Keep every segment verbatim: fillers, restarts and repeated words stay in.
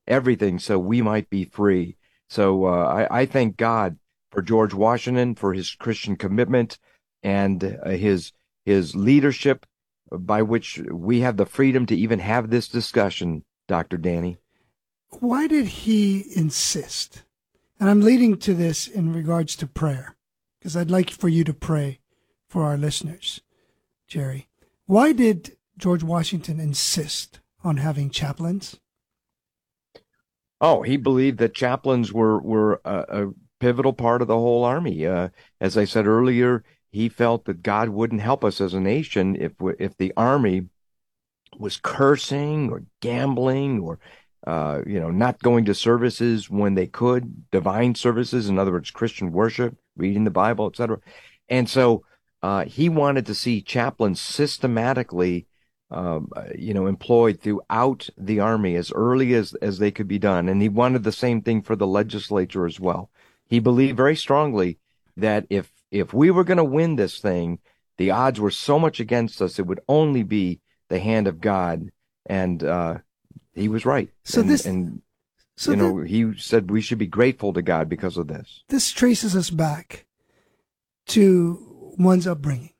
everything so we might be free. So uh, I, I thank God for George Washington, for his Christian commitment and uh, his his leadership by which we have the freedom to even have this discussion, Doctor Danny. Why did he insist? And I'm leading to this in regards to prayer, because I'd like for you to pray for our listeners, Jerry. Why did George Washington insist on having chaplains? Oh, he believed that chaplains were were a, a pivotal part of the whole army. Uh, as I said earlier, he felt that God wouldn't help us as a nation if if the army was cursing or gambling or uh, you know, not going to services when they could, divine services, in other words, Christian worship, reading the Bible, et cetera. And so uh, he wanted to see chaplains systematically um, uh, you know, employed throughout the army as early as, as they could be done. And he wanted the same thing for the legislature as well. He believed very strongly that if if we were going to win this thing, the odds were so much against us, it would only be the hand of God. And uh, he was right. So and, this, and so you know, that, he said we should be grateful to God because of this. This traces us back to one's upbringing.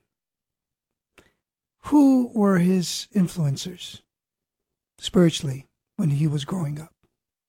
Who were his influencers spiritually when he was growing up?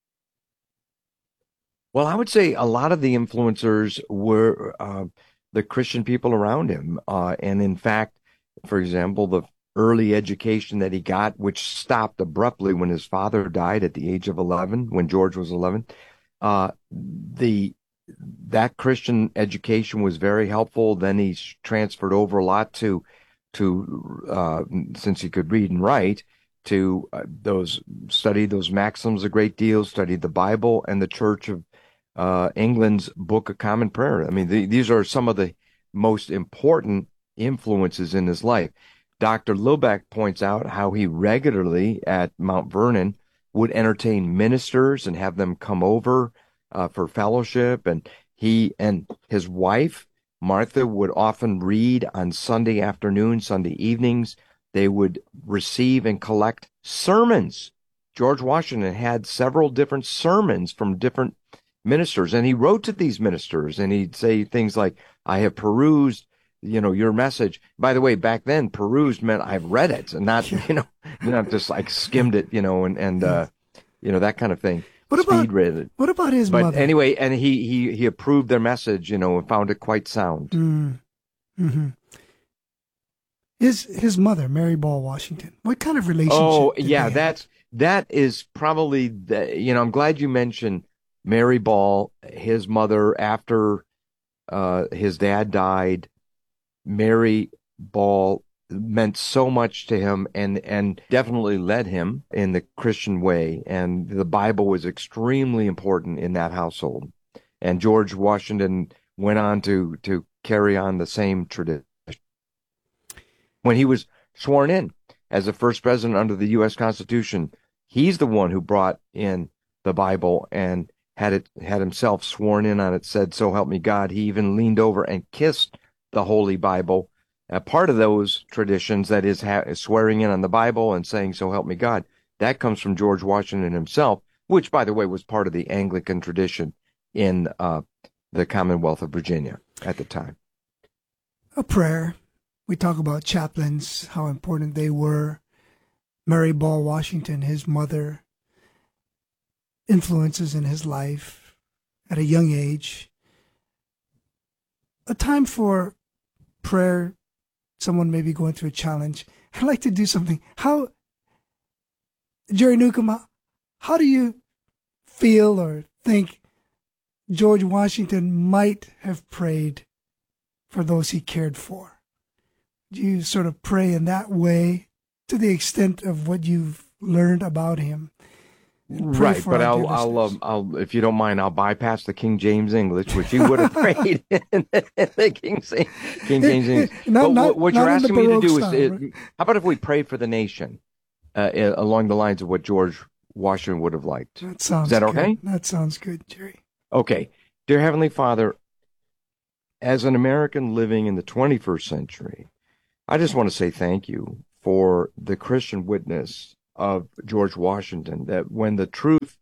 Well, I would say a lot of the influencers were uh, the Christian people around him. Uh, and in fact, for example, the early education that he got, which stopped abruptly when his father died at the age of eleven, when George was eleven, uh, the that Christian education was very helpful. Then he transferred over a lot to to uh, since he could read and write, to uh, those studied those maxims a great deal, studied the Bible and the Church of uh, England's Book of Common Prayer. I mean, the, these are some of the most important influences in his life. Doctor Lillback points out how he regularly at Mount Vernon would entertain ministers and have them come over uh, for fellowship, and he and his wife Martha would often read on Sunday afternoons, Sunday evenings. They would receive and collect sermons. George Washington had several different sermons from different ministers, and he wrote to these ministers, and he'd say things like, I have perused, you know, your message. By the way, back then, perused meant I've read it, and not, you know, not just like skimmed it, you know, and, and uh, you know, that kind of thing. What Speed about read it. What about his But mother? anyway, and he, he, he approved their message, you know, and found it quite sound. Mm. Mm-hmm. His his mother, Mary Ball Washington. What kind of relationship? Oh, did yeah, they that's have? that is probably the, you know, I'm glad you mentioned Mary Ball, his mother, after uh, his dad died. Mary Ball meant so much to him and and definitely led him in the Christian way. And the Bible was extremely important in that household. And George Washington went on to to carry on the same tradition. When he was sworn in as the first president under the U S Constitution, he's the one who brought in the Bible and had it had himself sworn in on it, said, so help me God. He even leaned over and kissed the Holy Bible. Uh, part of those traditions, that is, ha- swearing in on the Bible and saying, so help me God, that comes from George Washington himself, which, by the way, was part of the Anglican tradition in uh, the Commonwealth of Virginia at the time. A prayer. We talk about chaplains, how important they were. Mary Ball Washington, his mother, influences in his life at a young age. A time for prayer. Someone may be going through a challenge. I'd like to do something. How, Jerry Newcomb, how do you feel or think George Washington might have prayed for those he cared for? Do you sort of pray in that way to the extent of what you've learned about him? Right, but I'll, I'll, um, I'll, if you don't mind, I'll bypass the King James English, which he would have prayed in the King, King James English. not, but not, what not you're asking me to do style, is, right? it, how about if we pray for the nation uh, along the lines of what George Washington would have liked? That sounds is that good. okay? That sounds good, Jerry. Okay. Dear Heavenly Father, as an American living in the twenty-first century, I just want to say thank you for the Christian witness of George Washington, that when the truth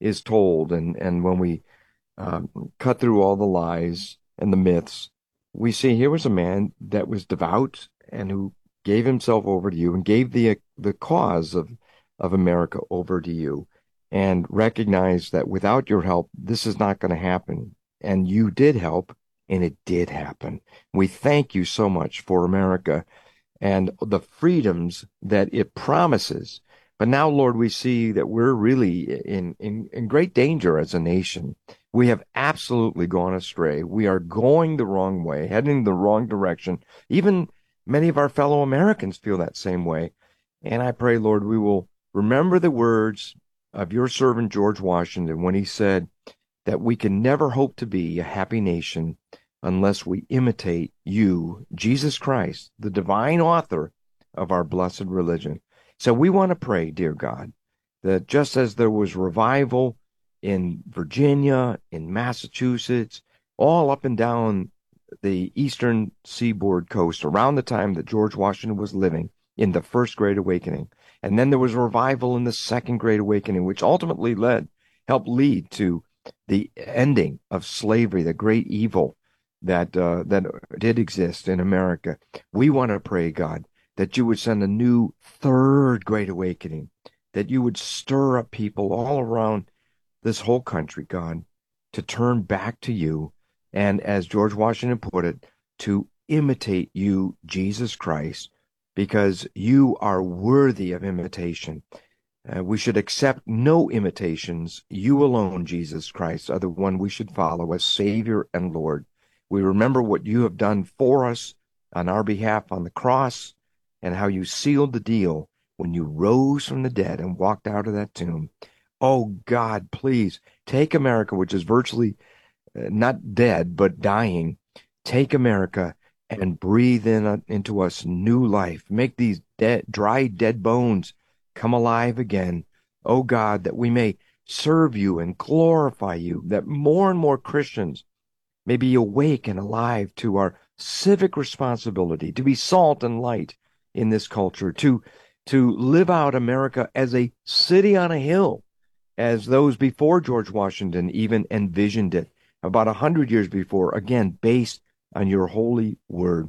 is told, and, and when we um, cut through all the lies and the myths, we see here was a man that was devout and who gave himself over to you and gave the the cause of, of America over to you, and recognized that without your help, this is not going to happen. And you did help, and it did happen. We thank you so much for America and the freedoms that it promises. But now, Lord, we see that we're really in, in, in great danger as a nation. We have absolutely gone astray. We are going the wrong way, heading the wrong direction. Even many of our fellow Americans feel that same way. And I pray, Lord, we will remember the words of your servant George Washington when he said that we can never hope to be a happy nation unless we imitate you, Jesus Christ, the divine author of our blessed religion. So we want to pray, dear God, that just as there was revival in Virginia, in Massachusetts, all up and down the eastern seaboard coast around the time that George Washington was living in the First Great Awakening, and then there was a revival in the Second Great Awakening, which ultimately led, helped lead to the ending of slavery, the great evil that uh, that did exist in America. We want to pray, God, that you would send a new third great awakening, that you would stir up people all around this whole country, God, to turn back to you, and as George Washington put it, to imitate you, Jesus Christ, because you are worthy of imitation. Uh, we should accept no imitations. You alone, Jesus Christ, are the one we should follow as Savior and Lord. We remember what you have done for us on our behalf on the cross, and how you sealed the deal when you rose from the dead and walked out of that tomb. Oh, God, please take America, which is virtually uh, not dead, but dying. Take America and breathe in uh, into us new life. Make these dead, dry, dead bones come alive again. Oh, God, that we may serve you and glorify you, that more and more Christians may be awake and alive to our civic responsibility to be salt and light in this culture, to to live out America as a city on a hill, as those before George Washington even envisioned it about a hundred years before, again, based on your holy word.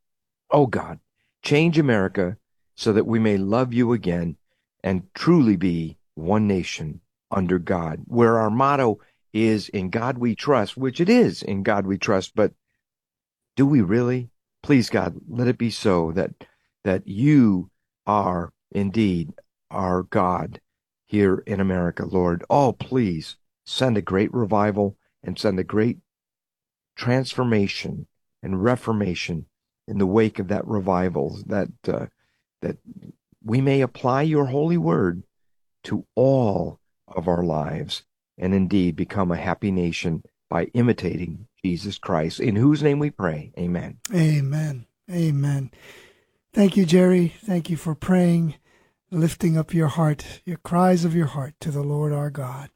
Oh God, change America so that we may love you again and truly be one nation under God, where our motto is in God we trust, which it is in God we trust, but do we really? Please, God, let it be so that that you are indeed our God here in America, Lord. Oh, please send a great revival and send a great transformation and reformation in the wake of that revival, that uh, that we may apply your holy word to all of our lives and indeed become a happy nation by imitating Jesus Christ, in whose name we pray. Amen. Amen. Amen. Thank you, Jerry. Thank you for praying, lifting up your heart, your cries of your heart to the Lord our God.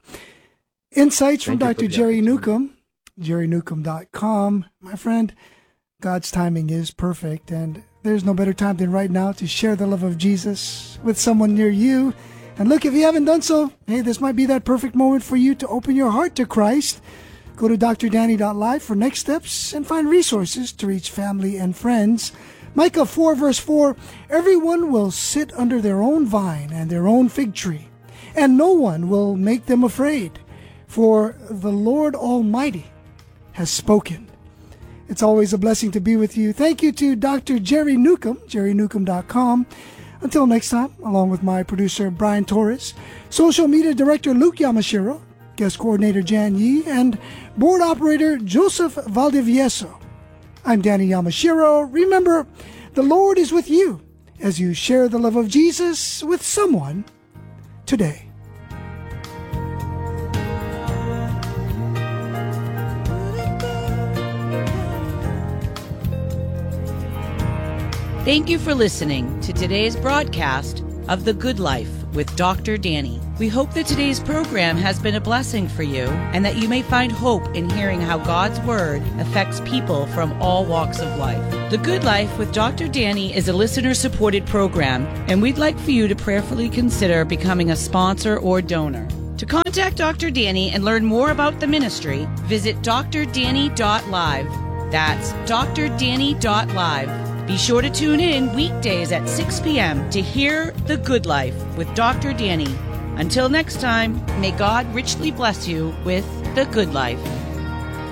Insights from Doctor Jerry Newcomb, jerry newcomb dot com. My friend, God's timing is perfect, and there's no better time than right now to share the love of Jesus with someone near you. And look, if you haven't done so, hey, this might be that perfect moment for you to open your heart to Christ. Go to d r danny dot live for next steps and find resources to reach family and friends. Micah four, verse four, everyone will sit under their own vine and their own fig tree, and no one will make them afraid, for the Lord Almighty has spoken. It's always a blessing to be with you. Thank you to Doctor Jerry Newcomb, jerry newcomb dot com. Until next time, along with my producer, Brian Torres, social media director, Luke Yamashiro, guest coordinator, Jan Yee, and board operator, Joseph Valdivieso. I'm Danny Yamashiro. Remember, the Lord is with you as you share the love of Jesus with someone today. Thank you for listening to today's broadcast of The Good Life with Doctor Danny. We hope that today's program has been a blessing for you and that you may find hope in hearing how God's Word affects people from all walks of life. The Good Life with Doctor Danny is a listener-supported program, and we'd like for you to prayerfully consider becoming a sponsor or donor. To contact Doctor Danny and learn more about the ministry, visit d r danny dot live. That's d r danny dot live. Be sure to tune in weekdays at six p.m. to hear The Good Life with Doctor Danny. Until next time, may God richly bless you with The Good Life.